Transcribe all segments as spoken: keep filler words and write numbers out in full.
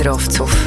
Wędrowców.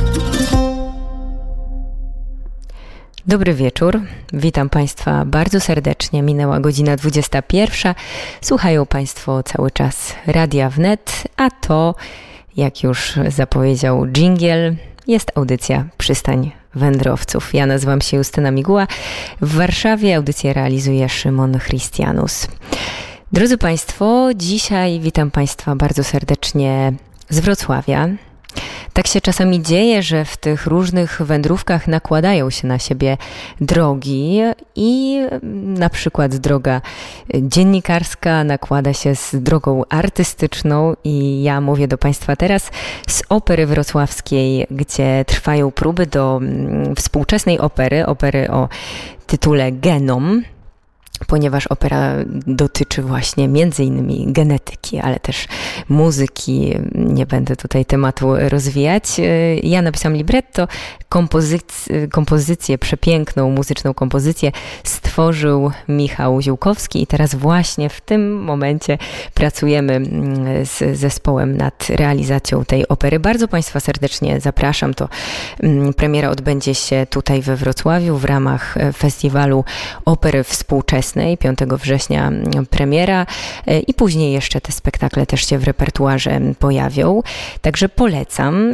Dobry wieczór, witam Państwa bardzo serdecznie. Minęła godzina dwudziesta pierwsza. Słuchają Państwo cały czas Radia Wnet, a to, jak już zapowiedział dżingiel, jest audycja Przystań Wędrowców. Ja nazywam się Justyna Miguła. W Warszawie audycję realizuje Szymon Christianus. Drodzy Państwo, dzisiaj witam Państwa bardzo serdecznie z Wrocławia. Tak się czasami dzieje, że w tych różnych wędrówkach nakładają się na siebie drogi i na przykład droga dziennikarska nakłada się z drogą artystyczną i ja mówię do Państwa teraz z Opery Wrocławskiej, gdzie trwają próby do współczesnej opery, opery o tytule Genom, ponieważ opera dotyczy właśnie między innymi genetyki, ale też muzyki. Nie będę tutaj tematu rozwijać. Ja napisałam libretto, kompozyc- kompozycję, przepiękną muzyczną kompozycję stworzył Michał Ziółkowski i teraz właśnie w tym momencie pracujemy z zespołem nad realizacją tej opery. Bardzo Państwa serdecznie zapraszam. To premiera odbędzie się tutaj we Wrocławiu w ramach festiwalu Opery Współczesnej. piątego września premiera i później jeszcze te spektakle też się w repertuarze pojawią. Także polecam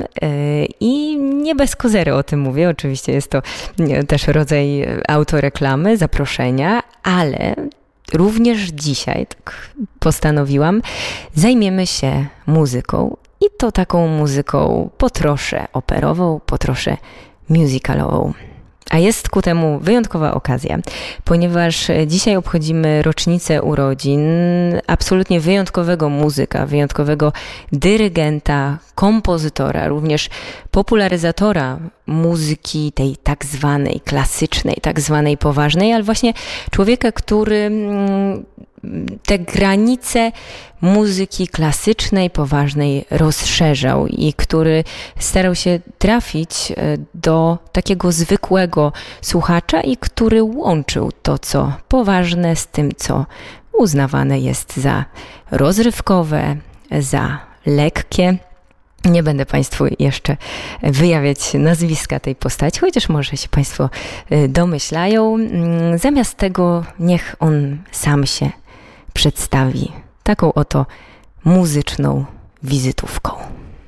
i nie bez kozery o tym mówię. Oczywiście jest to też rodzaj autoreklamy, zaproszenia, ale również dzisiaj, tak postanowiłam, zajmiemy się muzyką i to taką muzyką po trosze operową, po trosze musicalową. A jest ku temu wyjątkowa okazja, ponieważ dzisiaj obchodzimy rocznicę urodzin absolutnie wyjątkowego muzyka, wyjątkowego dyrygenta, kompozytora, również popularyzatora muzyki tej tak zwanej klasycznej, tak zwanej poważnej, ale właśnie człowieka, który te granice muzyki klasycznej, poważnej rozszerzał i który starał się trafić do takiego zwykłego słuchacza i który łączył to, co poważne z tym, co uznawane jest za rozrywkowe, za lekkie. Nie będę Państwu jeszcze wyjawiać nazwiska tej postaci, chociaż może się Państwo domyślają. Zamiast tego niech on sam się przedstawi taką oto muzyczną wizytówką.